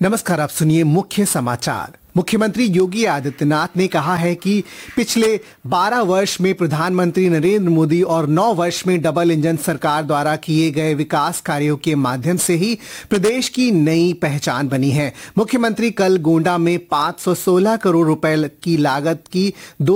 नमस्कार, आप सुनिए मुख्य समाचार। मुख्यमंत्री योगी आदित्यनाथ ने कहा है कि पिछले 12 वर्ष में प्रधानमंत्री नरेंद्र मोदी और 9 वर्ष में डबल इंजन सरकार द्वारा किए गए विकास कार्यों के माध्यम से ही प्रदेश की नई पहचान बनी है। मुख्यमंत्री कल गोंडा में 516 करोड़ रुपए की लागत की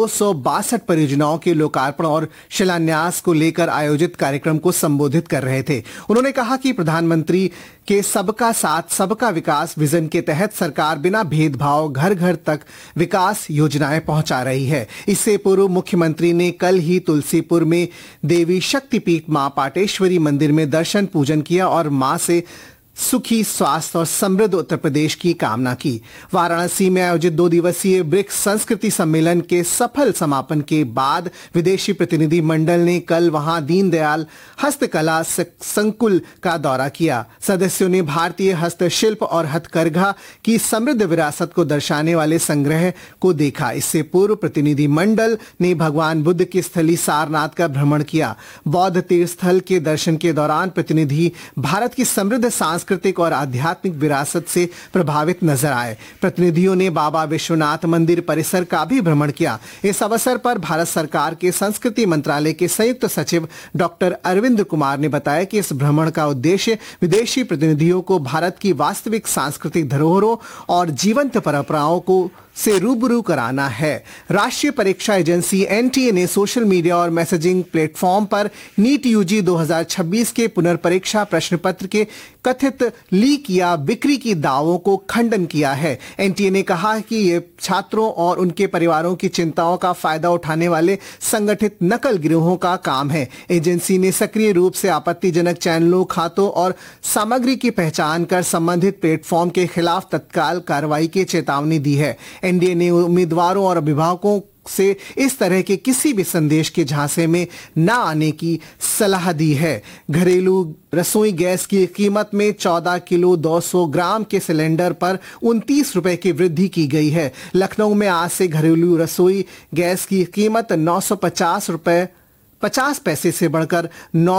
262 परियोजनाओं के लोकार्पण और शिलान्यास को लेकर आयोजित कार्यक्रम को संबोधित कर रहे थे। उन्होंने कहा कि प्रधानमंत्री के सबका साथ सबका विकास विजन के तहत सरकार बिना भेदभाव घर घर तक विकास योजनाएं पहुंचा रही है। इससे पूर्व मुख्यमंत्री ने कल ही तुलसीपुर में देवी शक्तिपीठ मां पाटेश्वरी मंदिर में दर्शन पूजन किया और मां से सुखी, स्वास्थ्य और समृद्ध उत्तर प्रदेश की कामना की। वाराणसी में आयोजित 2 दिवसीय ब्रिक्स संस्कृति सम्मेलन के सफल समापन के बाद विदेशी प्रतिनिधि मंडल ने कल वहां दीनदयाल हस्तकला संकुल का दौरा किया। सदस्यों ने भारतीय हस्तशिल्प और हथकरघा की समृद्ध विरासत को दर्शाने वाले संग्रह को देखा। इससे पूर्व प्रतिनिधि मंडल ने भगवान बुद्ध की स्थली सारनाथ का भ्रमण किया। बौद्ध तीर्थ स्थल के दर्शन के दौरान प्रतिनिधि भारत की समृद्ध सांस्कृतिक और आध्यात्मिक विरासत से प्रभावित नजर आए। प्रतिनिधियों ने बाबा विश्वनाथ मंदिर परिसर का भी भ्रमण किया। इस अवसर पर भारत सरकार के संस्कृति मंत्रालय के संयुक्त सचिव डॉक्टर अरविंद कुमार ने बताया कि इस भ्रमण का उद्देश्य विदेशी प्रतिनिधियों को भारत की वास्तविक सांस्कृतिक धरोहरों और जीवंत परंपराओं को से रूबरू कराना है। राष्ट्रीय परीक्षा एजेंसी एनटीए ने सोशल मीडिया और मैसेजिंग प्लेटफॉर्म पर नीट यूजी 2026 के पुनर्परीक्षा प्रश्न पत्र के कथित लीक या बिक्री की दावों को खंडन किया है। एनटीए ने कहा कि ये छात्रों और उनके परिवारों की चिंताओं का फायदा उठाने वाले संगठित नकल गिरोहों का काम है। एजेंसी ने सक्रिय रूप से आपत्तिजनक चैनलों, खातों और सामग्री की पहचान कर संबंधित प्लेटफॉर्म के खिलाफ तत्काल कार्रवाई की चेतावनी दी है। एनडीए ने उम्मीदवारों और अभिभावकों से इस तरह के किसी भी संदेश के झांसे में न आने की सलाह दी है। घरेलू रसोई गैस की कीमत में 14 किलो 200 ग्राम के सिलेंडर पर 29 रुपए की वृद्धि की गई है। लखनऊ में आज से घरेलू रसोई गैस की कीमत 950 रुपए 50 पैसे से बढ़कर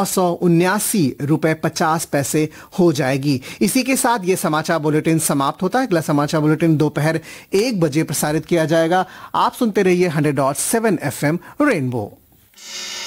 979 रुपए 50 पैसे हो जाएगी। इसी के साथ ये समाचार बुलेटिन समाप्त होता है। अगला समाचार बुलेटिन दोपहर 1 बजे प्रसारित किया जाएगा। आप सुनते रहिए 100.7 FM रेनबो।